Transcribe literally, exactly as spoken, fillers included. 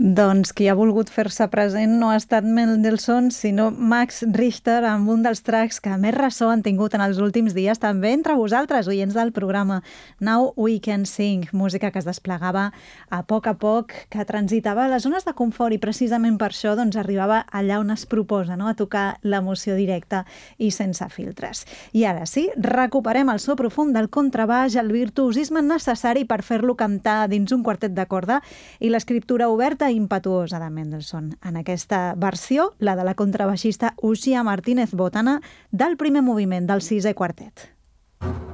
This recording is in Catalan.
Doncs qui ha volgut fer-se present no ha estat Mendelssohn, sinó Max Richter, amb un dels tracks que més ressò han tingut en els últims dies, també entre vosaltres, oients del programa Now We Can Sing, música que es desplegava a poc a poc, que transitava les zones de confort i precisament per això doncs, arribava allà on es proposa, no? A tocar l'emoció directa i sense filtres. I ara sí, recuperem el so profund del contrabaix, el virtuosisme necessari per fer-lo cantar dins un quartet de corda i l'escriptura oberta i impetuosa de Mendelssohn. En aquesta versió, la de la contrabaixista Uxia Martínez Botana, del primer moviment del sisè quartet.